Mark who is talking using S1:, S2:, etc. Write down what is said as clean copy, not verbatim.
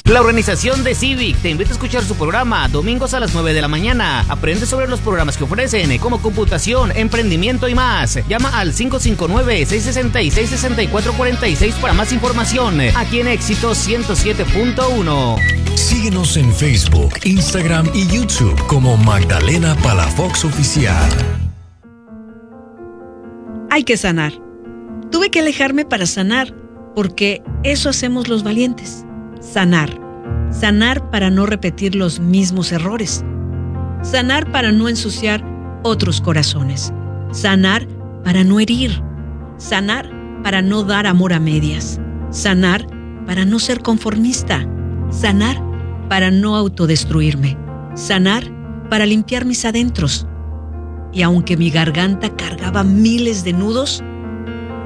S1: La organización de Civic te invita a escuchar su programa domingos a las 9 de la mañana. Aprende sobre los programas que ofrecen, como computación, emprendimiento y más. Llama al 559-666-6446 para más información. Aquí en Éxito 107.1.
S2: Síguenos en Facebook, Instagram y YouTube como Magdalena Palafox Oficial.
S3: Hay que sanar. Tuve que alejarme para sanar, porque eso hacemos los valientes. Sanar. Sanar para no repetir los mismos errores. Sanar para no ensuciar otros corazones. Sanar para no herir. Sanar para no dar amor a medias. Sanar para no ser conformista. Sanar para no autodestruirme. Sanar para limpiar mis adentros. Y aunque mi garganta cargaba miles de nudos,